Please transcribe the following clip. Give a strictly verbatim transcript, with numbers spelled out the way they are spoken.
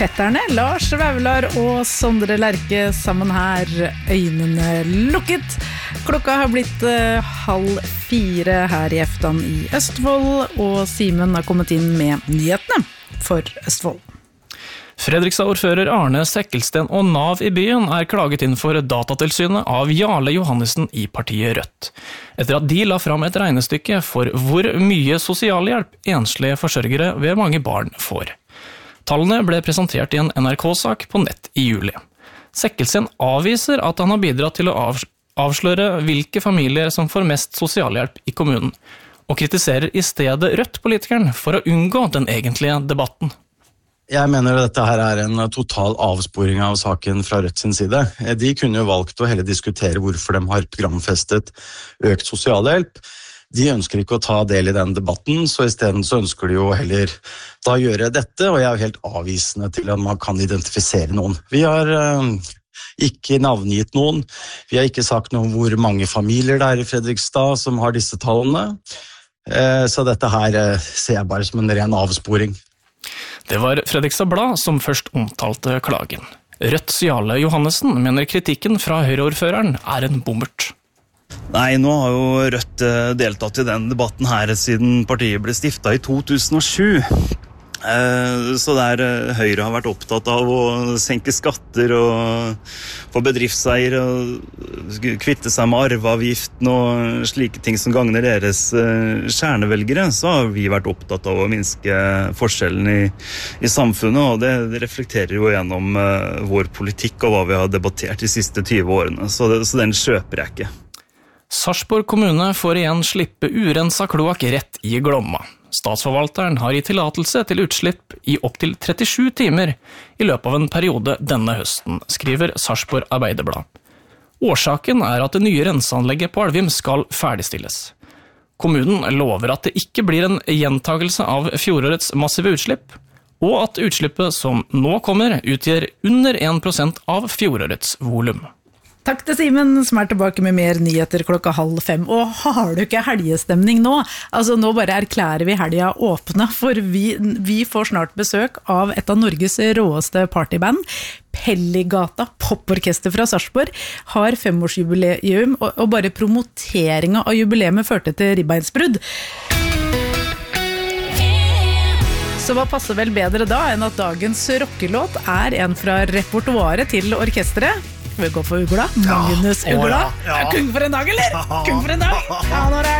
fetterne Lars Vaular og Sondre Lerche sammen her, øynene lukket. Klokka har blitt uh, halv fire her i eftan i Østfold, og Simen har kommet inn med nyhetene for Østfold. Fredrikstad-ordfører Arne Sekkelsten og Nav i byen er klaget inn for Datatilsynet av Jarle Johannessen i partiet Rødt, etter at de la fram et regnestykke for hvor mye sosialhjelp enslige forsørgere ved mange barn får. Tallene ble presentert i en N R K-sak på nett i juli. Sekkelsten avviser at han har bidratt til å avsløre hvilke familier som får mest sosialhjelp i kommunen, og kritiserer i stedet Rødt-politikeren for å unngå den egentlige debatten. Jeg mener at dette her er en total avsporing av saken fra Rødt sin side. De kunne jo valgt å heller diskutere hvorfor de har programfestet økt sosialhjelp. De ønsker ikke å ta del i den debatten, så i stedet så ønsker de jo heller da gjøre dette, og jeg er jo helt avvisende til at man kan identifisere noen. Vi har uh, ikke navngitt noen, vi har ikke sagt noe om hvor mange familier det er i Fredrikstad som har disse tallene, uh, så dette her uh, ser jeg bare som en ren avsporing. Det var Fredrikstad Blad som først omtalte klagen. Rødts Jarle Johannessen mener kritikken fra Høyre-ordføreren er en bommert. Nei, nå har jo Rødt deltatt i den debatten her siden partiet ble stiftet i to tusen og sju. Så der Høyre har vært opptatt av å senke skatter og få bedriftseier og kvitte seg med arveavgiften og slike ting som gagner deres kjernevelgere, så har vi vært opptatt av å minske forskjellen i, i samfunnet, og det, det reflekterer jo gjennom vår politikk og hva vi har debattert de siste tyve årene, så, det, så den kjøper jeg ikke. Sarpsborg kommune får igjen slippe urensa kloakk rett i Glomma. Statsforvalteren har gitt tillatelse til utslipp i opp til trettisju timer i løpet av en periode denne høsten, skriver Sarpsborg Arbeiderblad. Årsaken er at det nye renseanlegget på Alvim skal ferdigstilles. Kommunen lover at det ikke blir en gjentagelse av fjorårets massive utslipp, og at utslippet som nå kommer utgjør under en prosent av fjorårets volum. Takk til Simen, som er tilbake med mer nyheter klokka halv fem. Og har du ikke helgestemning nå? Altså, nå bare erklærer vi helga åpne, for vi, vi får snart besøk av et av Norges råeste partyband. Pelligata poporkester fra Sarpsborg har femårsjubileum, og, og bare promoteringen av jubileet førte til ribbeinsbrudd. Så hva passer vel bedre da enn at dagens rockelåt er en fra repertoaret til orkestret? Skal vi gå for Ugla? Magnus Ugla? Ja, ja, ja. Kung for en dag, eller? Kung for en dag? Ja, når er